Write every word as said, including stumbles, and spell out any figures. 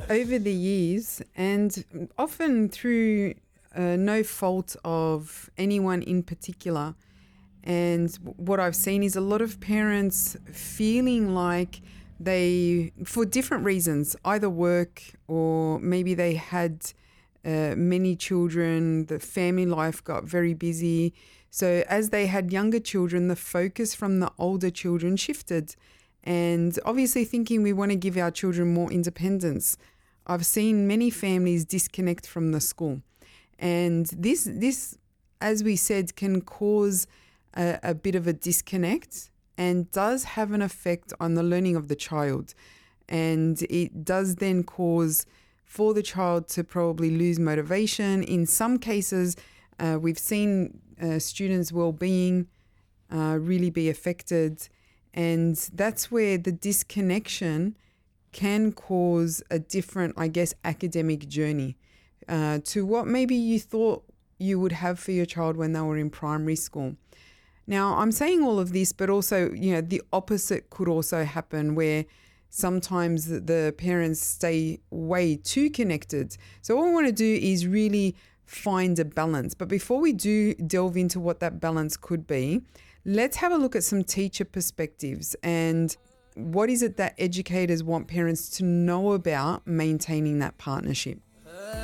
over the years, and often through uh, no fault of anyone in particular, and what I've seen is a lot of parents feeling like they, for different reasons, either work or maybe they had uh, many children, the family life got very busy. So as they had younger children, the focus from the older children shifted. And obviously thinking we want to give our children more independence. I've seen many families disconnect from the school. And this, this, as we said, can cause a, a bit of a disconnect and does have an effect on the learning of the child. And it does then cause for the child to probably lose motivation. In some cases, uh, we've seen uh, students' well-being uh, really be affected. And that's where the disconnection can cause a different, I guess, academic journey uh, to what maybe you thought you would have for your child when they were in primary school. Now, I'm saying all of this, but also, you know, the opposite could also happen where sometimes the parents stay way too connected. So what we want to do is really find a balance. But before we do delve into what that balance could be, let's have a look at some teacher perspectives and what is it that educators want parents to know about maintaining that partnership.